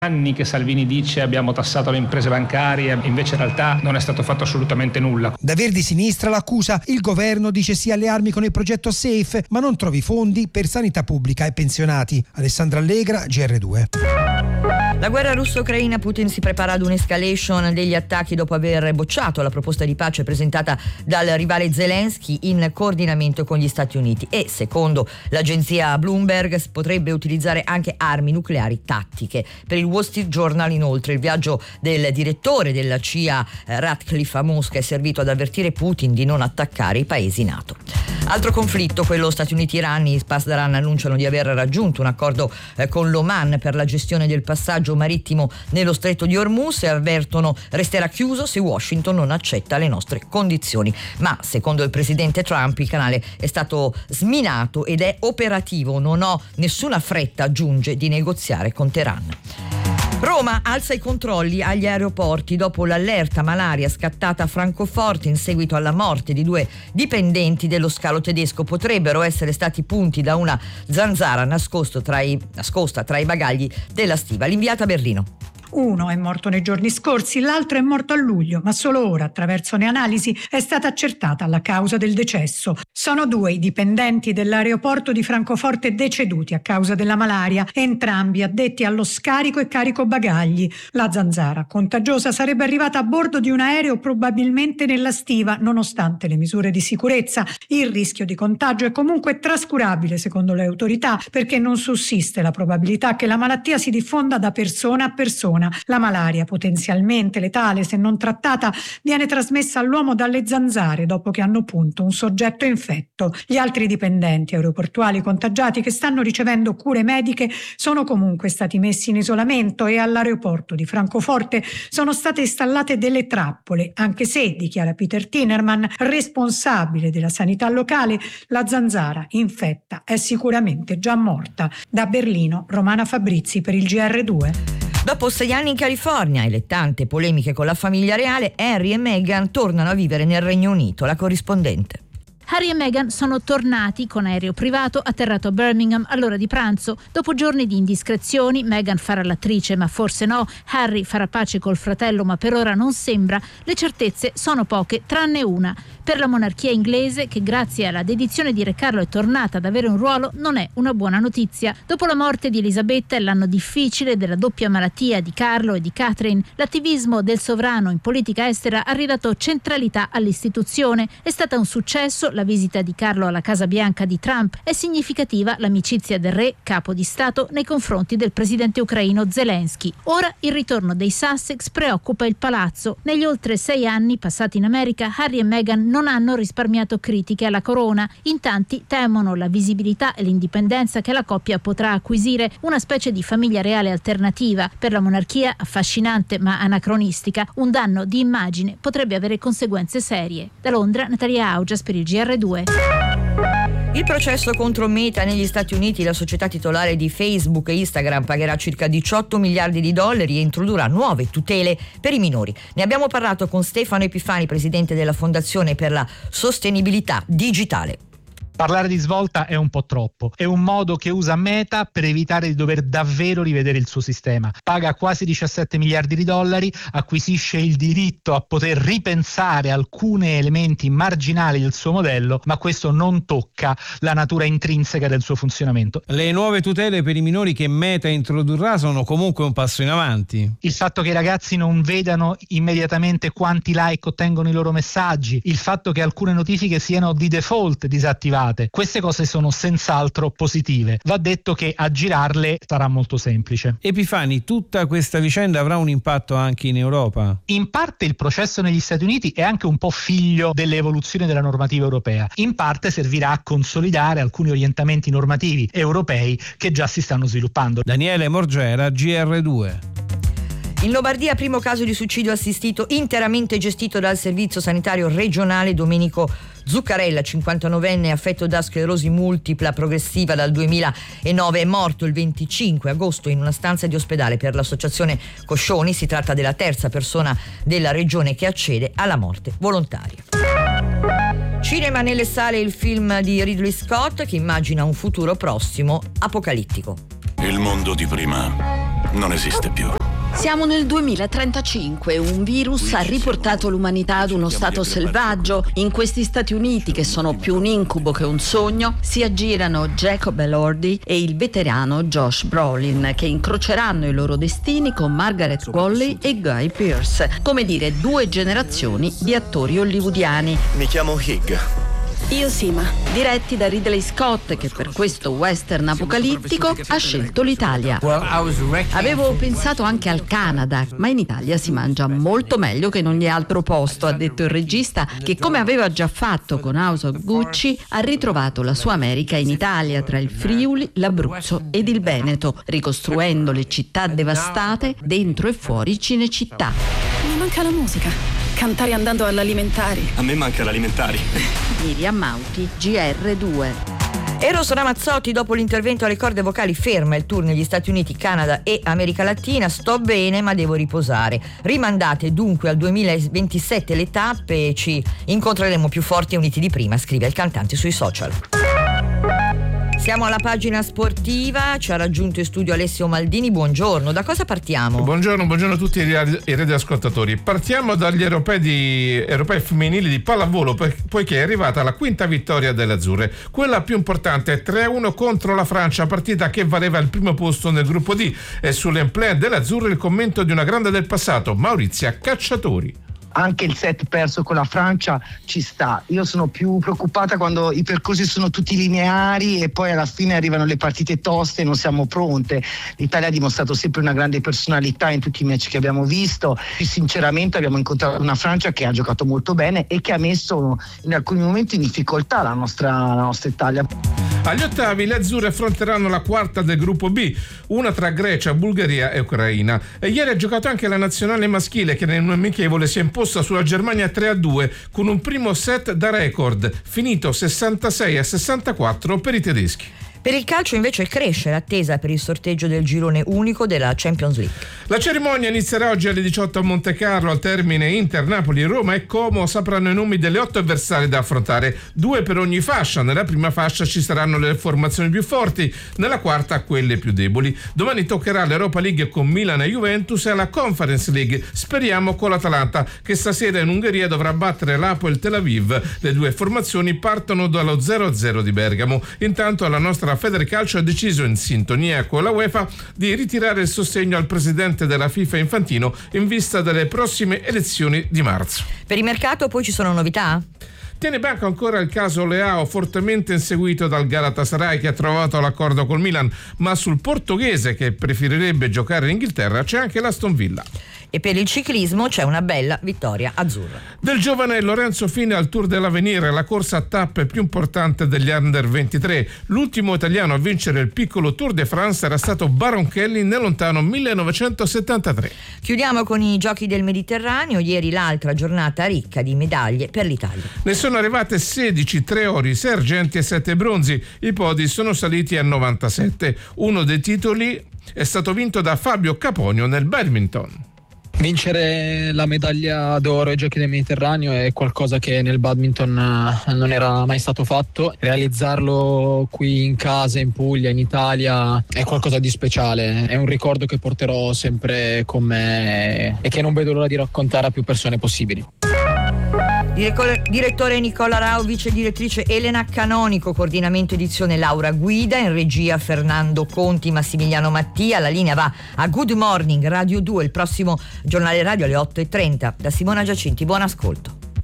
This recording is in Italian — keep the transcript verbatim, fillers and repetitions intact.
Anni che Salvini dice abbiamo tassato le imprese bancarie, invece in realtà non è stato fatto assolutamente nulla. Da Verdi Sinistra l'accusa: il governo dice sì alle armi con il progetto SAFE, ma non trovi fondi per sanità pubblica e pensionati. Alessandra Allegra, G R due. La guerra russo-ucraina, Putin si prepara ad un'escalation degli attacchi dopo aver bocciato la proposta di pace presentata dal rivale Zelensky in coordinamento con gli Stati Uniti e, secondo l'agenzia Bloomberg, potrebbe utilizzare anche armi nucleari tattiche. Per il Wall Street Journal, inoltre, il viaggio del direttore della C I A Ratcliffe a Mosca è servito ad avvertire Putin di non attaccare i paesi NATO. Altro conflitto, quello Stati Uniti-Iran. I Pasdaran annunciano di aver raggiunto un accordo eh, con l'Oman per la gestione del passaggio marittimo nello stretto di Hormuz e avvertono resterà chiuso se Washington non accetta le nostre condizioni. Ma secondo il presidente Trump il canale è stato sminato ed è operativo. Non ho nessuna fretta, aggiunge, di negoziare con Teheran. Roma alza i controlli agli aeroporti dopo l'allerta malaria scattata a Francoforte in seguito alla morte di due dipendenti dello scalo tedesco. Potrebbero essere stati punti da una zanzara nascosto tra i, nascosta tra i bagagli della stiva. L'inviata a Berlino. Uno è morto nei giorni scorsi, l'altro è morto a luglio, ma solo ora, attraverso le analisi, è stata accertata la causa del decesso. Sono due i dipendenti dell'aeroporto di Francoforte deceduti a causa della malaria, entrambi addetti allo scarico e carico bagagli. La zanzara contagiosa sarebbe arrivata a bordo di un aereo probabilmente nella stiva, nonostante le misure di sicurezza. Il rischio di contagio è comunque trascurabile, secondo le autorità, perché non sussiste la probabilità che la malattia si diffonda da persona a persona. La malaria, potenzialmente letale se non trattata, viene trasmessa all'uomo dalle zanzare dopo che hanno punto un soggetto infetto. Gli altri dipendenti aeroportuali contagiati che stanno ricevendo cure mediche sono comunque stati messi in isolamento e all'aeroporto di Francoforte sono state installate delle trappole, anche se, dichiara Peter Tinerman, responsabile della sanità locale, la zanzara infetta è sicuramente già morta. Da Berlino, Romana Fabrizi per il G R due. Dopo sei anni in California e le tante polemiche con la famiglia reale, Harry e Meghan tornano a vivere nel Regno Unito. La corrispondente. Harry e Meghan sono tornati con aereo privato atterrato a Birmingham all'ora di pranzo. Dopo giorni di indiscrezioni, Meghan farà l'attrice ma forse no, Harry farà pace col fratello ma per ora non sembra. Le certezze sono poche, tranne una. Per la monarchia inglese, che grazie alla dedizione di Re Carlo è tornata ad avere un ruolo, non è una buona notizia. Dopo la morte di Elisabetta e l'anno difficile della doppia malattia di Carlo e di Catherine, l'attivismo del sovrano in politica estera ha ridato centralità all'istituzione. È stata un successo la visita di Carlo alla Casa Bianca di Trump. È significativa l'amicizia del re, capo di Stato, nei confronti del presidente ucraino Zelensky. Ora il ritorno dei Sussex preoccupa il palazzo. Negli oltre sei anni passati in America, Harry e Meghan non hanno risparmiato critiche alla corona. In tanti temono la visibilità e l'indipendenza che la coppia potrà acquisire, una specie di famiglia reale alternativa. Per la monarchia, affascinante ma anacronistica, un danno di immagine potrebbe avere conseguenze serie. Da Londra, Natalia Augias per il G R due. Il processo contro Meta negli Stati Uniti, la società titolare di Facebook e Instagram, pagherà circa diciotto miliardi di dollari e introdurrà nuove tutele per i minori. Ne abbiamo parlato con Stefano Epifani, presidente della Fondazione per la Sostenibilità Digitale. Parlare di svolta è un po' troppo. È un modo che usa Meta per evitare di dover davvero rivedere il suo sistema. Paga quasi diciassette miliardi di dollari, acquisisce il diritto a poter ripensare alcuni elementi marginali del suo modello, ma questo non tocca la natura intrinseca del suo funzionamento. Le nuove tutele per i minori che Meta introdurrà sono comunque un passo in avanti. Il fatto che i ragazzi non vedano immediatamente quanti like ottengono i loro messaggi, il fatto che alcune notifiche siano di default disattivate, queste cose sono senz'altro positive. Va detto che aggirarle sarà molto semplice. Epifani, tutta questa vicenda avrà un impatto anche in Europa? In parte il processo negli Stati Uniti è anche un po' figlio delle evoluzioni della normativa europea. In parte servirà a consolidare alcuni orientamenti normativi europei che già si stanno sviluppando. Daniele Morgera, G R due. In Lombardia, primo caso di suicidio assistito interamente gestito dal Servizio Sanitario Regionale. Domenico Zuccarella, cinquantanovenne, affetto da sclerosi multipla progressiva dal duemilanove, è morto il venticinque agosto in una stanza di ospedale per l'associazione Coscioni. Si tratta della terza persona della regione che accede alla morte volontaria. Cinema nelle sale il film di Ridley Scott che immagina un futuro prossimo apocalittico. Il mondo di prima non esiste più. Siamo nel duemilatrentacinque, un virus ha riportato l'umanità ad uno stato selvaggio. In questi Stati Uniti, che sono più un incubo che un sogno, si aggirano Jacob Elordi e il veterano Josh Brolin, che incroceranno i loro destini con Margaret Qualley e Guy Pearce, come dire due generazioni di attori hollywoodiani. Mi chiamo Higg. Io Sima, diretti da Ridley Scott, che per questo western apocalittico ha scelto l'Italia. Avevo pensato anche al Canada, ma in Italia si mangia molto meglio che in ogni altro posto, ha detto il regista, che come aveva già fatto con House of Gucci ha ritrovato la sua America in Italia, tra il Friuli, l'Abruzzo ed il Veneto, ricostruendo le città devastate dentro e fuori Cinecittà. Mi manca la musica. Cantare andando all'alimentari. A me manca l'alimentari. Miriam Mauti, G R due. Eros Ramazzotti, dopo l'intervento alle corde vocali, ferma il tour negli Stati Uniti, Canada e America Latina. Sto bene ma devo riposare. Rimandate dunque al duemilaventisette le tappe e ci incontreremo più forti e uniti di prima, scrive il cantante sui social. Siamo alla pagina sportiva, ci ha raggiunto in studio Alessio Maldini, buongiorno. Da cosa partiamo? Buongiorno, buongiorno a tutti i radioascoltatori. Partiamo dagli europei, di, europei femminili di pallavolo, poiché è arrivata la quinta vittoria delle azzurre. Quella più importante, tre a uno contro la Francia, partita che valeva il primo posto nel gruppo D. E sull'emplea delle azzurre il commento di una grande del passato, Maurizia Cacciatori. Anche il set perso con la Francia ci sta. Io sono più preoccupata quando i percorsi sono tutti lineari e poi alla fine arrivano le partite toste e non siamo pronte. L'Italia ha dimostrato sempre una grande personalità in tutti i match che abbiamo visto. Sinceramente abbiamo incontrato una Francia che ha giocato molto bene e che ha messo in alcuni momenti in difficoltà la nostra, la nostra Italia. Agli ottavi le azzurre affronteranno la quarta del gruppo B, una tra Grecia, Bulgaria e Ucraina. E ieri ha giocato anche la nazionale maschile, che nel amichevole si è imposta sulla Germania tre a due con un primo set da record, finito sessantasei a sessantaquattro per i tedeschi. Per il calcio invece cresce l'attesa per il sorteggio del girone unico della Champions League. La cerimonia inizierà oggi alle diciotto a Montecarlo. Al termine Inter, Napoli, Roma e Como sapranno i nomi delle otto avversari da affrontare, due per ogni fascia. Nella prima fascia ci saranno le formazioni più forti, nella quarta quelle più deboli. Domani toccherà l'Europa League con Milan e Juventus e alla Conference League speriamo con l'Atalanta, che stasera in Ungheria dovrà battere l'Apoel Tel Aviv. Le due formazioni partono dallo zero a zero di Bergamo. Intanto la nostra Federcalcio ha deciso, in sintonia con la UEFA, di ritirare il sostegno al presidente della FIFA Infantino in vista delle prossime elezioni di marzo. Per il mercato poi ci sono novità? Tiene banco ancora il caso Leao, fortemente inseguito dal Galatasaray, che ha trovato l'accordo col Milan, ma sul portoghese, che preferirebbe giocare in Inghilterra, c'è anche l'Aston Villa. E per il ciclismo c'è una bella vittoria azzurra. Del giovane Lorenzo Fine al Tour dell'Avenir, la corsa a tappe più importante degli under ventitré. L'ultimo italiano a vincere il piccolo Tour de France era stato Baronchelli nel lontano millenovecentosettantatré. Chiudiamo con i Giochi del Mediterraneo. Ieri l'altra giornata ricca di medaglie per l'Italia. Ne sono arrivate sedici, tre ori, sei argenti e sette bronzi. I podi sono saliti a novantasette. Uno dei titoli è stato vinto da Fabio Caponio nel badminton. Vincere la medaglia d'oro ai Giochi del Mediterraneo è qualcosa che nel badminton non era mai stato fatto. Realizzarlo qui in casa, in Puglia, in Italia, è qualcosa di speciale. È un ricordo che porterò sempre con me e che non vedo l'ora di raccontare a più persone possibili. Direttore Nicola Rao, vice direttrice Elena Canonico, coordinamento edizione Laura Guida, in regia Fernando Conti, Massimiliano Mattia. La linea va a Good Morning Radio due, il prossimo giornale radio alle otto e trenta. Da Simona Giacinti, buon ascolto.